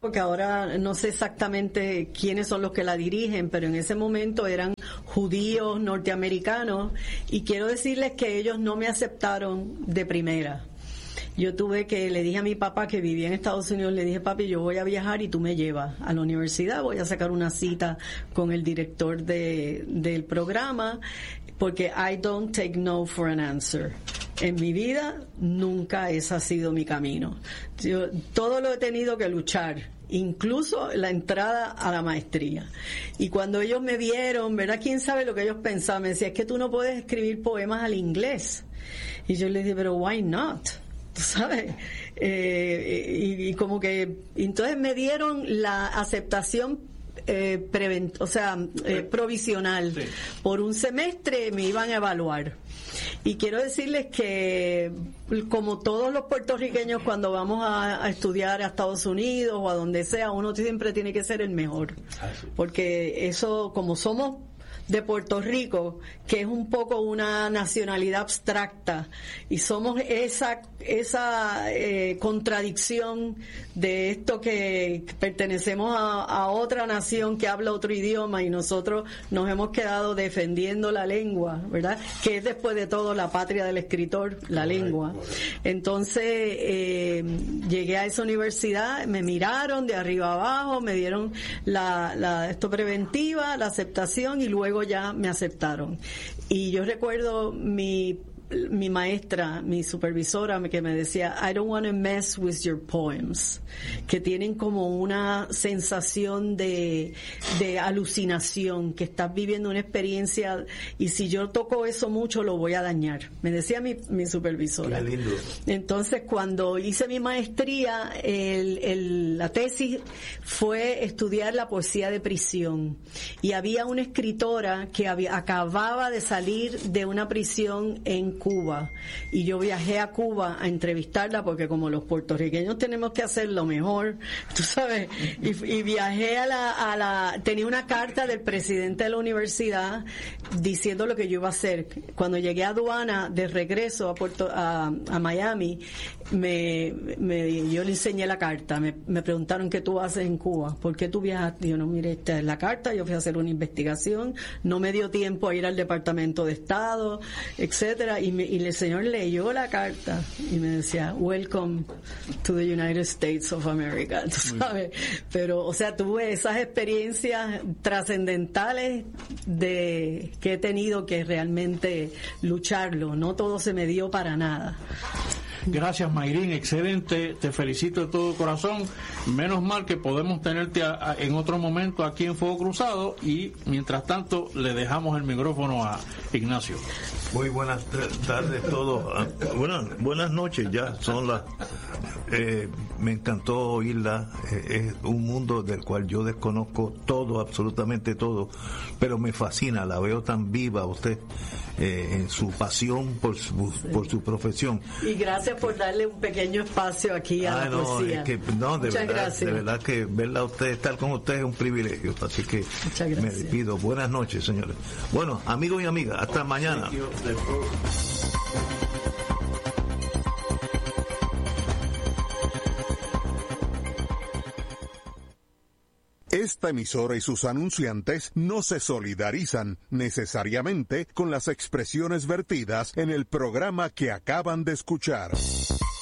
porque ahora no sé exactamente quiénes son los que la dirigen, pero en ese momento eran judíos norteamericanos, y quiero decirles que ellos no me aceptaron de primera. Yo le dije a mi papá, que vivía en Estados Unidos, le dije: papi, yo voy a viajar y tú me llevas a la universidad, voy a sacar una cita con el director del programa, porque I don't take no for an answer. En mi vida nunca ese ha sido mi camino. Yo todo lo he tenido que luchar, incluso la entrada a la maestría. Y cuando ellos me vieron, ¿verdad? ¿Quién sabe lo que ellos pensaban? Me decía: es que tú no puedes escribir poemas al inglés. Y yo les dije: pero why not? ¿Tú sabes? Y como que entonces me dieron la aceptación provisional. Sí. Por un semestre me iban a evaluar. Y quiero decirles que, como todos los puertorriqueños, cuando vamos a estudiar a Estados Unidos o a donde sea, uno siempre tiene que ser el mejor. Porque eso, como somos de Puerto Rico, que es un poco una nacionalidad abstracta, y somos esa contradicción de esto, que pertenecemos a otra nación que habla otro idioma, y nosotros nos hemos quedado defendiendo la lengua, ¿verdad? Que es, después de todo, la patria del escritor, la lengua. Entonces llegué a esa universidad, me miraron de arriba abajo, me dieron esto preventiva, la aceptación, y luego ya me aceptaron. Y yo recuerdo mi maestra, mi supervisora, que me decía: I don't want to mess with your poems, que tienen como una sensación de alucinación, que estás viviendo una experiencia, y si yo toco eso mucho lo voy a dañar, me decía mi supervisora. Qué lindo. Entonces, cuando hice mi maestría, la tesis fue estudiar la poesía de prisión, y había una escritora que acababa de salir de una prisión en Cuba, y yo viajé a Cuba a entrevistarla, porque como los puertorriqueños tenemos que hacer lo mejor, tú sabes, y viajé tenía una carta del presidente de la universidad diciendo lo que yo iba a hacer. Cuando llegué a aduana de regreso a Miami, yo le enseñé la carta, me preguntaron: ¿qué tú haces en Cuba? ¿Por qué tú viajaste? Yo: no, mire, esta es la carta, yo fui a hacer una investigación, no me dio tiempo a ir al Departamento de Estado, etcétera, y el señor leyó la carta y me decía: welcome to the United States of America, tú sabes. Pero, o sea, tuve esas experiencias trascendentales que he tenido que realmente lucharlo, no todo se me dio para nada. Gracias, Mayrín, excelente, te felicito de todo corazón. Menos mal que podemos tenerte en otro momento aquí en Fuego Cruzado, y mientras tanto le dejamos el micrófono a Ignacio. Muy buenas tardes todos. Buenas noches, ya son las... me encantó oírla. Es un mundo del cual yo desconozco todo, absolutamente todo, pero me fascina, la veo tan viva usted, en su pasión por su profesión. Y gracias por darle un pequeño espacio aquí a la poesía. Muchas gracias. De verdad que verla a usted, estar con usted es un privilegio, así que me despido. Buenas noches, señores. Bueno, amigos y amigas, hasta mañana. Esta emisora y sus anunciantes no se solidarizan necesariamente con las expresiones vertidas en el programa que acaban de escuchar.